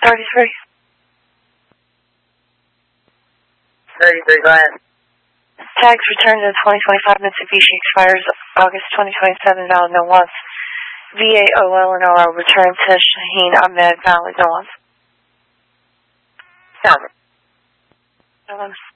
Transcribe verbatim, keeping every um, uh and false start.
thirty-three. thirty-three, go ahead. Tags returned to the twenty twenty-five Mitsubishi expires August twenty twenty-seven, valid no loss. V A O L and R returned to Shaheen Ahmed, valid no loss. Seven. Seven.